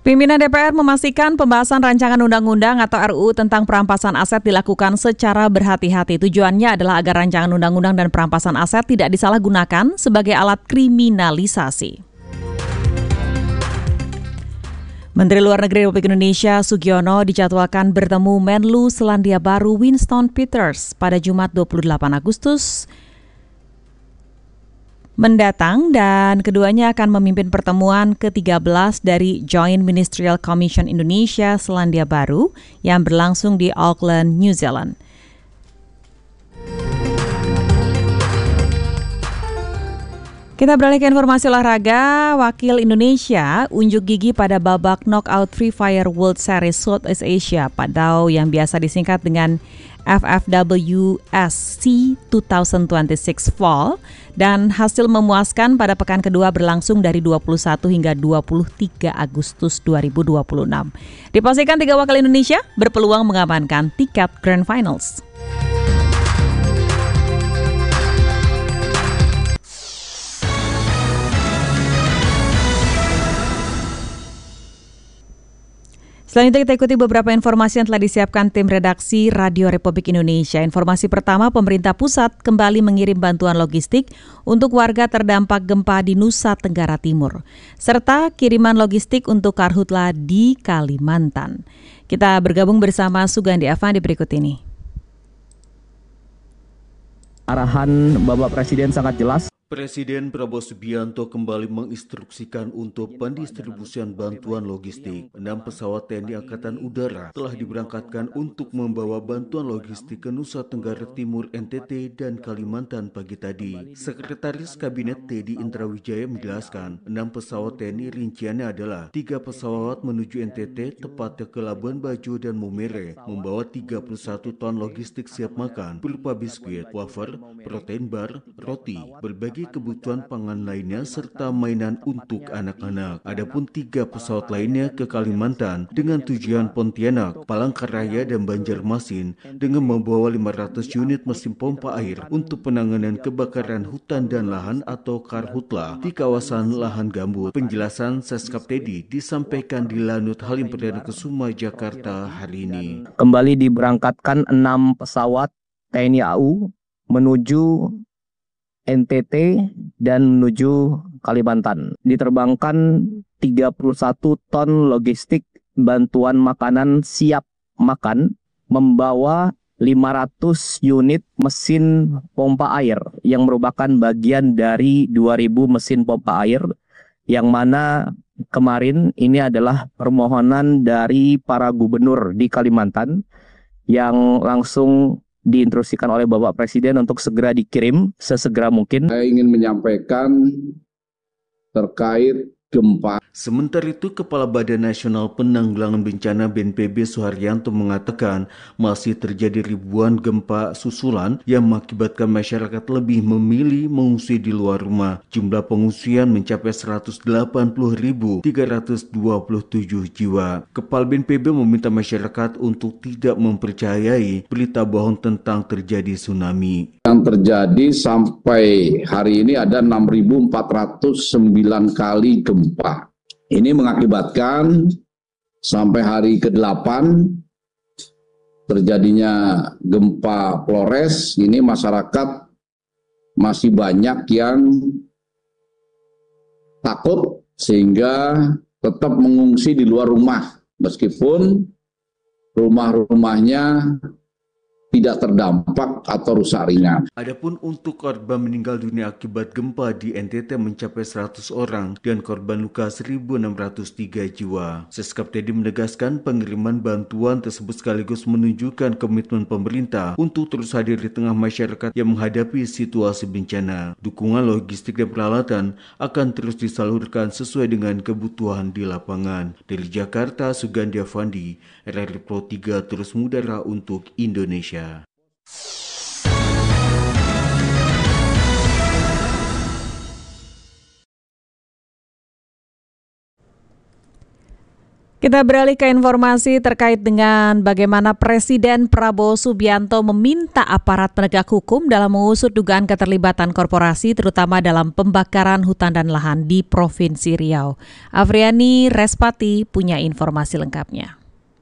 Pimpinan DPR memastikan pembahasan rancangan undang-undang atau RUU tentang perampasan aset dilakukan secara berhati-hati. Tujuannya adalah agar rancangan undang-undang dan perampasan aset tidak disalahgunakan sebagai alat kriminalisasi. Menteri Luar Negeri Republik Indonesia Sugiono dijadwalkan bertemu Menlu Selandia Baru Winston Peters pada Jumat 28 Agustus mendatang dan keduanya akan memimpin pertemuan ke-13 dari Joint Ministerial Commission Indonesia Selandia Baru yang berlangsung di Auckland, New Zealand. Kita beralih ke informasi olahraga. Wakil Indonesia unjuk gigi pada babak knockout Free Fire World Series Southeast Asia atau yang biasa disingkat dengan FFWSC 2026 Fall dan hasil memuaskan pada pekan kedua berlangsung dari 21 hingga 23 Agustus 2026. Dipastikan 3 wakil Indonesia berpeluang mengamankan tiket Grand Finals. Selanjutnya kita ikuti beberapa informasi yang telah disiapkan tim redaksi Radio Republik Indonesia. Informasi pertama, pemerintah pusat kembali mengirim bantuan logistik untuk warga terdampak gempa di Nusa Tenggara Timur, serta kiriman logistik untuk karhutla di Kalimantan. Kita bergabung bersama Sugandi Avandi berikut ini. Arahan Bapak Presiden sangat jelas. Presiden Prabowo Subianto kembali menginstruksikan untuk pendistribusian bantuan logistik. 6 pesawat TNI Angkatan Udara telah diberangkatkan untuk membawa bantuan logistik ke Nusa Tenggara Timur, NTT, dan Kalimantan pagi tadi. Sekretaris Kabinet Teddy Indrawijaya menjelaskan, 6 pesawat TNI rinciannya adalah 3 pesawat menuju NTT, tepatnya ke Labuan Bajo dan Maumere, membawa 31 ton logistik siap makan, berupa biskuit, wafer, protein bar, roti, berbagai kebutuhan pangan lainnya serta mainan untuk anak-anak. Adapun 3 pesawat lainnya ke Kalimantan dengan tujuan Pontianak, Palangkaraya, dan Banjarmasin dengan membawa 500 unit mesin pompa air untuk penanganan kebakaran hutan dan lahan atau karhutla di kawasan lahan gambut. Penjelasan Seskap Teddy disampaikan di Lanut Halim Perdana Kusuma, Jakarta hari ini. Kembali diberangkatkan 6 pesawat TNI AU menuju NTT dan menuju Kalimantan. Diterbangkan 31 ton logistik bantuan makanan siap makan, membawa 500 unit mesin pompa air yang merupakan bagian dari 2.000 mesin pompa air yang mana kemarin ini adalah permohonan dari para gubernur di Kalimantan yang langsung diinstruksikan oleh Bapak Presiden untuk segera dikirim sesegera mungkin. Saya ingin menyampaikan terkait gempa. Sementara itu, Kepala Badan Nasional Penanggulangan Bencana BNPB Suharyanto mengatakan masih terjadi ribuan gempa susulan yang mengakibatkan masyarakat lebih memilih mengungsi di luar rumah. Jumlah pengungsian mencapai 180.327 jiwa. Kepala BNPB meminta masyarakat untuk tidak mempercayai berita bohong tentang terjadi tsunami. Yang terjadi sampai hari ini ada 6.409 kali gempa. Ini mengakibatkan sampai hari ke-8 terjadinya gempa Flores. Ini masyarakat masih banyak yang takut sehingga tetap mengungsi di luar rumah meskipun rumah-rumahnya tidak terdampak atau rusak ringan. Adapun untuk korban meninggal dunia akibat gempa di NTT mencapai 100 orang dan korban luka 1.603 jiwa. Seskap Teddy menegaskan pengiriman bantuan tersebut sekaligus menunjukkan komitmen pemerintah untuk terus hadir di tengah masyarakat yang menghadapi situasi bencana. Dukungan logistik dan peralatan akan terus disalurkan sesuai dengan kebutuhan di lapangan. Dari Jakarta, Sugandi Avandi, RRI Pro 3 terus mengudara untuk Indonesia. Kita beralih ke informasi terkait dengan bagaimana Presiden Prabowo Subianto meminta aparat penegak hukum dalam mengusut dugaan keterlibatan korporasi terutama dalam pembakaran hutan dan lahan di Provinsi Riau. Afriani Respati punya informasi lengkapnya.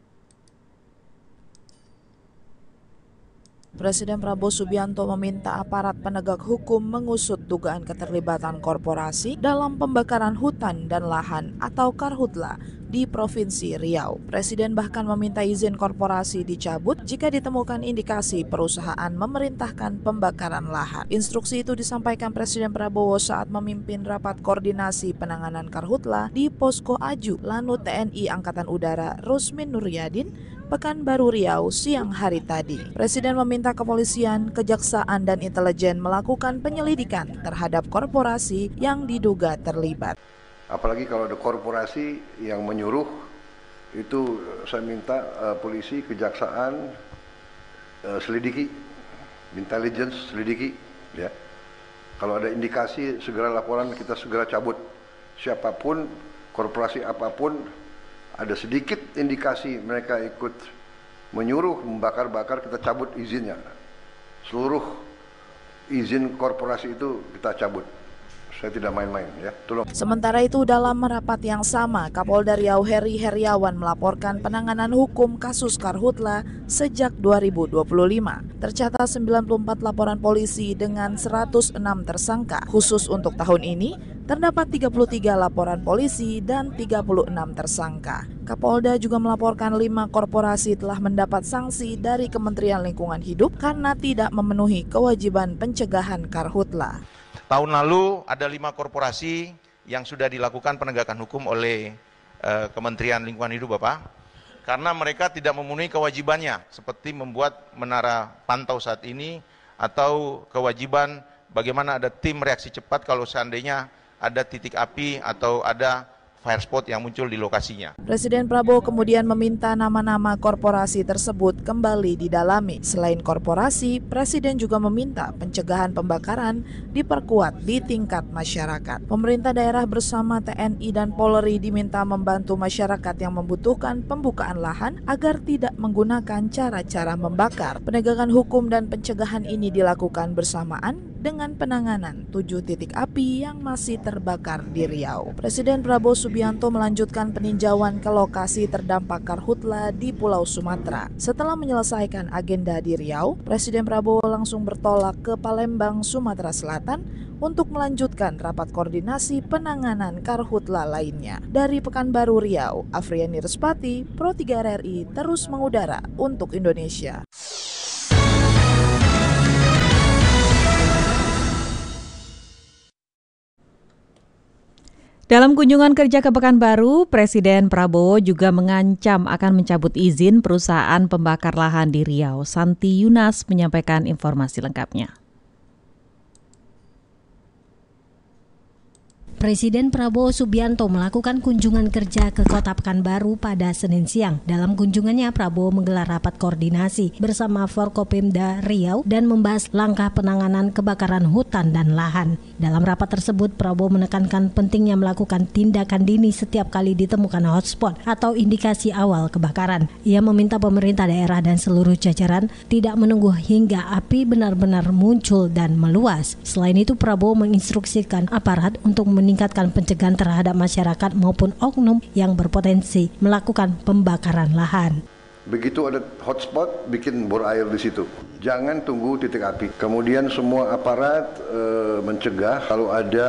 Presiden Prabowo Subianto meminta aparat penegak hukum mengusut dugaan keterlibatan korporasi dalam pembakaran hutan dan lahan atau Karhutla di Provinsi Riau. Presiden bahkan meminta izin korporasi dicabut jika ditemukan indikasi perusahaan memerintahkan pembakaran lahan. Instruksi itu disampaikan Presiden Prabowo saat memimpin rapat koordinasi penanganan Karhutla di Posko Aju Lanut TNI Angkatan Udara Rusmin Nuryadin, Pekanbaru Riau siang hari tadi. Presiden meminta kepolisian, kejaksaan, dan intelijen melakukan penyelidikan terhadap korporasi yang diduga terlibat. Apalagi kalau ada korporasi yang menyuruh, itu saya minta polisi, kejaksaan selidiki, intelligence selidiki, ya. Kalau ada indikasi segera laporan, kita segera cabut. Siapapun, korporasi apapun, ada sedikit indikasi mereka ikut menyuruh membakar-bakar, kita cabut izinnya. Seluruh izin korporasi itu kita cabut. Saya tidak main-main, ya. Tolong. Sementara itu dalam rapat yang sama, Kapolda Riau Heri Heriawan melaporkan penanganan hukum kasus Karhutla sejak 2025. Tercatat 94 laporan polisi dengan 106 tersangka. Khusus untuk tahun ini, terdapat 33 laporan polisi dan 36 tersangka. Kapolda juga melaporkan 5 korporasi telah mendapat sanksi dari Kementerian Lingkungan Hidup karena tidak memenuhi kewajiban pencegahan Karhutla. Tahun lalu ada 5 korporasi yang sudah dilakukan penegakan hukum oleh Kementerian Lingkungan Hidup, Bapak, karena mereka tidak memenuhi kewajibannya seperti membuat menara pantau saat ini atau kewajiban bagaimana ada tim reaksi cepat kalau seandainya ada titik api atau ada fire spot yang muncul di lokasinya. Presiden Prabowo kemudian meminta nama-nama korporasi tersebut kembali didalami. Selain korporasi, Presiden juga meminta pencegahan pembakaran diperkuat di tingkat masyarakat. Pemerintah daerah bersama TNI dan Polri diminta membantu masyarakat yang membutuhkan pembukaan lahan agar tidak menggunakan cara-cara membakar. Penegakan hukum dan pencegahan ini dilakukan bersamaan dengan penanganan 7 titik api yang masih terbakar di Riau. Presiden Prabowo Subianto melanjutkan peninjauan ke lokasi terdampak Karhutla di Pulau Sumatera. Setelah menyelesaikan agenda di Riau, Presiden Prabowo langsung bertolak ke Palembang, Sumatera Selatan untuk melanjutkan rapat koordinasi penanganan Karhutla lainnya. Dari Pekanbaru Riau, Afriani Respati, Pro 3 RRI terus mengudara untuk Indonesia. Dalam kunjungan kerja ke Pekanbaru, Presiden Prabowo juga mengancam akan mencabut izin perusahaan pembakar lahan di Riau. Santi Yunas menyampaikan informasi lengkapnya. Presiden Prabowo Subianto melakukan kunjungan kerja ke Kota Pekanbaru pada Senin siang. Dalam kunjungannya, Prabowo menggelar rapat koordinasi bersama Forkopimda Riau dan membahas langkah penanganan kebakaran hutan dan lahan. Dalam rapat tersebut, Prabowo menekankan pentingnya melakukan tindakan dini setiap kali ditemukan hotspot atau indikasi awal kebakaran. Ia meminta pemerintah daerah dan seluruh jajaran tidak menunggu hingga api benar-benar muncul dan meluas. Selain itu, Prabowo menginstruksikan aparat untuk meningkatkan pencegahan terhadap masyarakat maupun oknum yang berpotensi melakukan pembakaran lahan. Begitu ada hotspot, bikin bor air di situ. Jangan tunggu titik api. Kemudian semua aparat mencegah kalau ada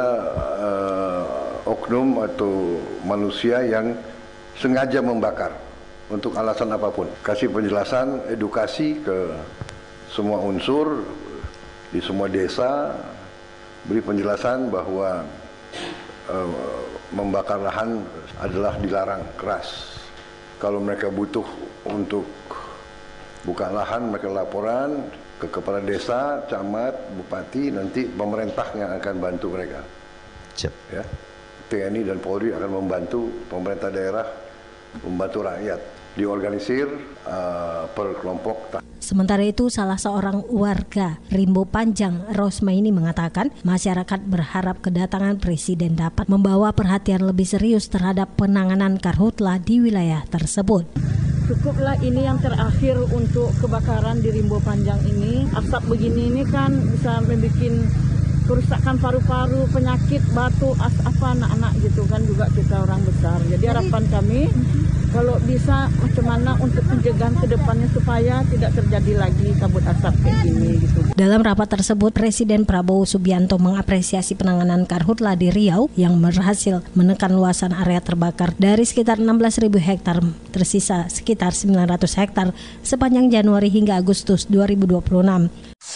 oknum atau manusia yang sengaja membakar untuk alasan apapun. Kasih penjelasan, edukasi ke semua unsur di semua desa, beri penjelasan bahwa membakar lahan adalah dilarang keras. Kalau mereka butuh untuk buka lahan, mereka laporan ke kepala desa, camat, bupati, nanti pemerintah yang akan bantu mereka. Ya, TNI dan Polri akan membantu pemerintah daerah, membantu rakyat. Diorganisir per kelompok. Sementara itu, salah seorang warga Rimbo Panjang, Rosmaini, mengatakan masyarakat berharap kedatangan Presiden dapat membawa perhatian lebih serius terhadap penanganan karhutla di wilayah tersebut. Cukuplah ini yang terakhir untuk kebakaran di Rimbo Panjang ini. Asap begini ini kan bisa membuat kerusakan paru-paru, penyakit, batuk, apa anak-anak gitu kan, juga kita orang besar. Jadi harapan kami kalau bisa macam mana untuk pencegahan ke depannya supaya tidak terjadi lagi kabut asap kayak gini gitu. Dalam rapat tersebut, Presiden Prabowo Subianto mengapresiasi penanganan karhutla di Riau yang berhasil menekan luasan area terbakar dari sekitar 16.000 hektar tersisa sekitar 900 hektar sepanjang Januari hingga Agustus 2026.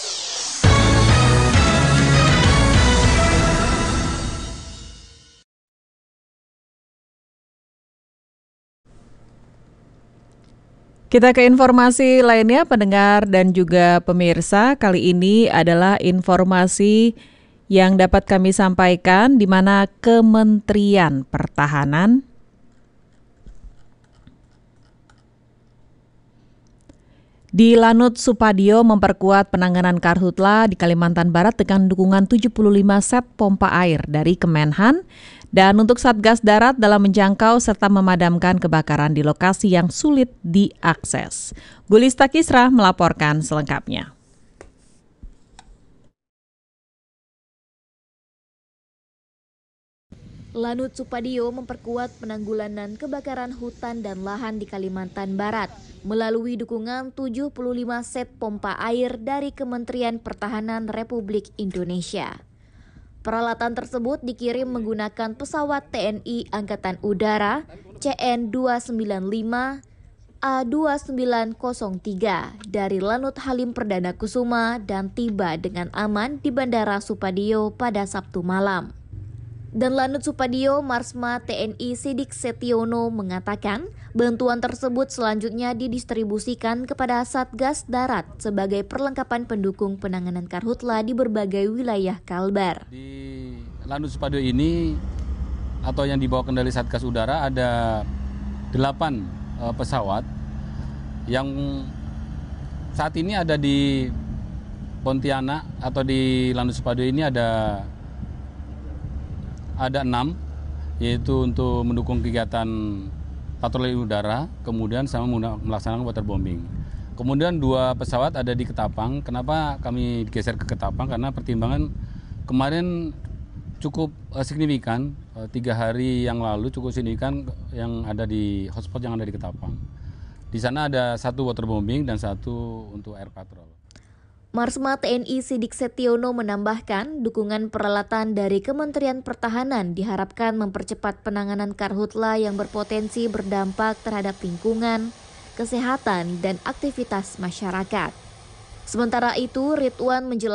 Kita ke informasi lainnya, pendengar dan juga pemirsa. Kali ini adalah informasi yang dapat kami sampaikan di mana Kementerian Pertahanan di Lanut Supadio memperkuat penanganan karhutla di Kalimantan Barat dengan dukungan 75 set pompa air dari Kemenhan dan untuk Satgas Darat dalam menjangkau serta memadamkan kebakaran di lokasi yang sulit diakses. Gulista Kisra melaporkan selengkapnya. Lanut Supadio memperkuat penanggulangan kebakaran hutan dan lahan di Kalimantan Barat melalui dukungan 75 set pompa air dari Kementerian Pertahanan Republik Indonesia. Peralatan tersebut dikirim menggunakan pesawat TNI Angkatan Udara CN-295 A2903 dari Lanut Halim Perdana Kusuma dan tiba dengan aman di Bandara Supadio pada Sabtu malam. Dan Lanut Supadio Marsma TNI Sidik Setiono mengatakan bantuan tersebut selanjutnya didistribusikan kepada Satgas Darat sebagai perlengkapan pendukung penanganan karhutla di berbagai wilayah Kalbar. Di Lanut Supadio ini atau yang dibawa kendali Satgas Udara ada 8 pesawat yang saat ini ada di Pontianak atau di Lanut Supadio ini ada 6, yaitu untuk mendukung kegiatan patroli udara, kemudian sama melaksanakan waterbombing. Kemudian 2 pesawat ada di Ketapang. Kenapa kami geser ke Ketapang? Karena pertimbangan kemarin cukup signifikan, 3 hari yang lalu cukup signifikan yang ada di hotspot yang ada di Ketapang. Di sana ada 1 waterbombing dan 1 untuk air patrol. Marsma TNI Sidik Setiono menambahkan dukungan peralatan dari Kementerian Pertahanan diharapkan mempercepat penanganan karhutla yang berpotensi berdampak terhadap lingkungan, kesehatan, dan aktivitas masyarakat. Sementara itu, Ridwan menjelaskan